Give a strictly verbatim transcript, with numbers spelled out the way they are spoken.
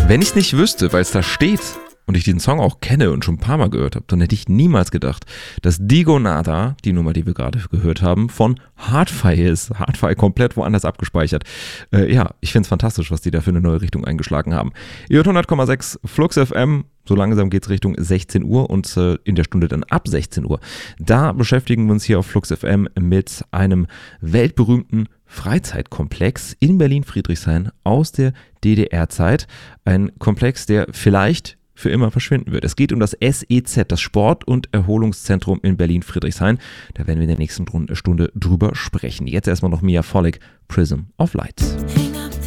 Wenn ich es nicht wüsste, weil es da steht und ich diesen Song auch kenne und schon ein paar Mal gehört habe, dann hätte ich niemals gedacht, dass Digonada, die Nummer, die wir gerade gehört haben, von Hardfire ist. Hardfire komplett woanders abgespeichert. Äh, ja, ich finde es fantastisch, was die da für eine neue Richtung eingeschlagen haben. Ihr hört hundert Komma sechs Flux F M. So langsam geht es Richtung sechzehn Uhr und äh, in der Stunde dann ab sechzehn Uhr. Da beschäftigen wir uns hier auf Flux F M mit einem weltberühmten Freizeitkomplex in Berlin-Friedrichshain aus der D D R-Zeit. Ein Komplex, der vielleicht für immer verschwinden wird. Es geht um das S E Z, das Sport- und Erholungszentrum in Berlin-Friedrichshain. Da werden wir in der nächsten Stunde drüber sprechen. Jetzt erstmal noch Mia Follig, Prism of Light.